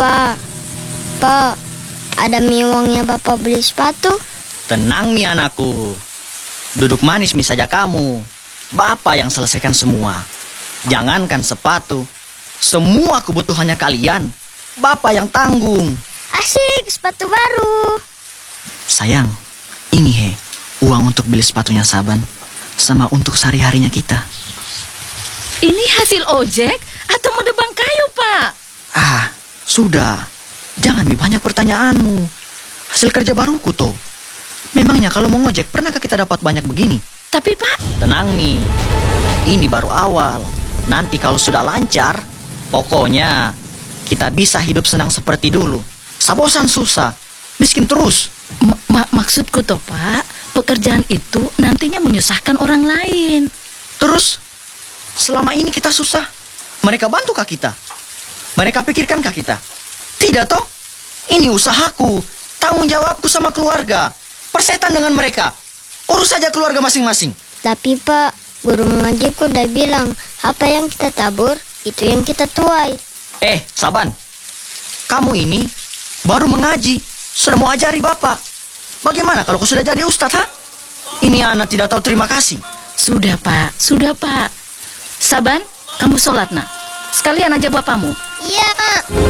Pak. Pak, ada mi uangnya Bapak beli sepatu? Tenang mi anakku. Duduk manis mi saja kamu. Bapak yang selesaikan semua. Jangankan sepatu, semua kebutuhannya kalian, Bapak yang tanggung. Asik, sepatu baru. Sayang, ini uang untuk beli sepatunya Saban, sama untuk sehari-harinya kita. Ini hasil ojek atau mau nebang kayu, Pak? Ah, sudah. Jangan banyak pertanyaanmu. Hasil kerja baruku toh. Memangnya kalau mau ngojek, pernahkah kita dapat banyak begini? Tapi, Pak... Tenang nih, ini baru awal. Nanti kalau sudah lancar, pokoknya kita bisa hidup senang seperti dulu. Sabosan susah, miskin terus. Maksudku toh, Pak, pekerjaan itu nantinya menyusahkan orang lain. Terus, selama ini kita susah, mereka bantukah kita? Mereka pikirkankah kita? Tidak toh? Ini usahaku, tanggung jawabku sama keluarga. Persetan dengan mereka. Urus saja keluarga masing-masing. Tapi Pak, guru mengajiku udah bilang, apa yang kita tabur, itu yang kita tuai. Saban, kamu ini baru mengaji, sudah mau ajari Bapak. Bagaimana kalau kau sudah jadi ustadz, ha? Ini anak tidak tahu terima kasih. Sudah, Pak. Sudah, Pak. Saban, kamu sholat, nak. Sekalian aja bapakmu. Iya, Kak.